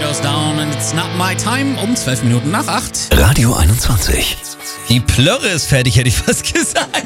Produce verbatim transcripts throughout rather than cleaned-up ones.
goes down and it's not my time. Um zwölf Minuten nach acht. Radio einundzwanzig. Die Plörre ist fertig, hätte ich fast gesagt.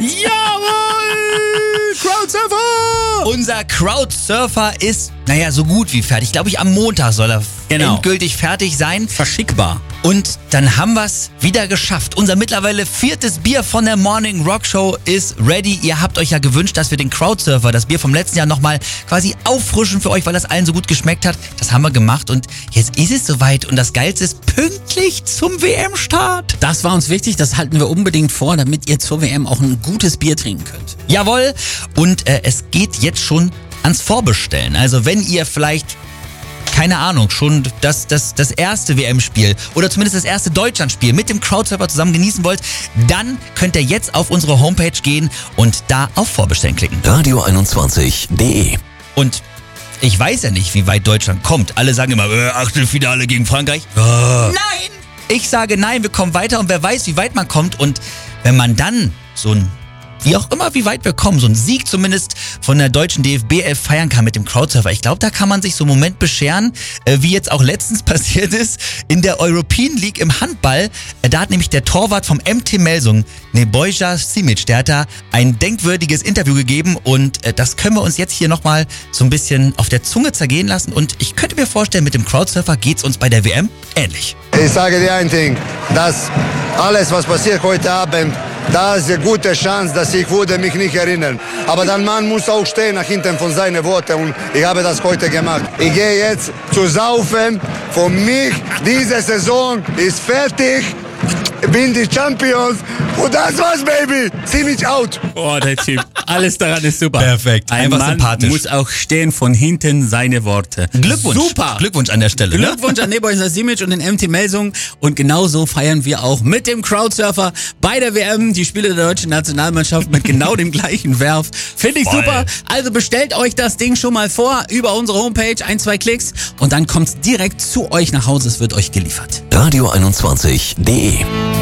Jawohl! Crowdsurfer! Unser Crowdsurfer ist, naja, so gut wie fertig. Glaube ich, am Montag soll er Genau. endgültig fertig sein. Verschickbar. Und dann haben wir es wieder geschafft. Unser mittlerweile viertes Bier von der Morning Rock Show ist ready. Ihr habt euch ja gewünscht, dass wir den Crowdsurfer, das Bier vom letzten Jahr, nochmal quasi auffrischen für euch, weil das allen so gut geschmeckt hat. Das haben wir gemacht und jetzt ist es soweit. Und das Geilste ist pünktlich zum W M-Start. Das war uns wichtig, das halten wir unbedingt vor, damit ihr zur W M auch ein gutes Bier trinken könnt. Jawohl. Und äh, es geht jetzt schon ans Vorbestellen. Also wenn ihr vielleicht, keine Ahnung, schon das, das, das erste W M-Spiel oder zumindest das erste Deutschlandspiel mit dem Crowdsurfer zusammen genießen wollt, dann könnt ihr jetzt auf unsere Homepage gehen und da auf Vorbestellen klicken. Radio einundzwanzig punkt de. Und ich weiß ja nicht, wie weit Deutschland kommt. Alle sagen immer, äh, Achtelfinale gegen Frankreich. Oh. Nein! Ich sage nein, wir kommen weiter und wer weiß, wie weit man kommt. Und wenn man dann so ein, wie auch immer, wie weit wir kommen, so einen Sieg zumindest von der deutschen D F B elf feiern kann mit dem Crowdsurfer. Ich glaube, da kann man sich so einen Moment bescheren, äh, wie jetzt auch letztens passiert ist in der European League im Handball. Äh, da hat nämlich der Torwart vom M T Melsung, Nebojša Simic, der hat da ein denkwürdiges Interview gegeben und äh, das können wir uns jetzt hier nochmal so ein bisschen auf der Zunge zergehen lassen. Und ich könnte mir vorstellen, mit dem Crowdsurfer geht's uns bei der W M ähnlich. Ich sage dir ein Ding, dass alles, was passiert heute Abend, da ist eine gute Chance, dass ich würde mich nicht erinnern. Aber dann man muss auch stehen nach hinten von seinen Worten und ich habe das heute gemacht. Ich gehe jetzt zu saufen. Für mich, diese Saison ist fertig. Ich bin die Champions und das war's, Baby. Zieh mich out. Oh, der Typ. Alles daran ist super. Perfekt. Ein Einfach Mann sympathisch. muss auch stehen von hinten seine Worte. Glückwunsch. Super. Glückwunsch an der Stelle. Ne? Glückwunsch an Nebojša Simic und den M T Melsung. Und genauso feiern wir auch mit dem Crowdsurfer bei der W M die Spiele der deutschen Nationalmannschaft mit genau dem gleichen Werf. Finde ich Voll. super. Also bestellt euch das Ding schon mal vor über unsere Homepage, ein, zwei Klicks und dann kommt's direkt zu euch nach Hause. Es wird euch geliefert. Radio einundzwanzig punkt de.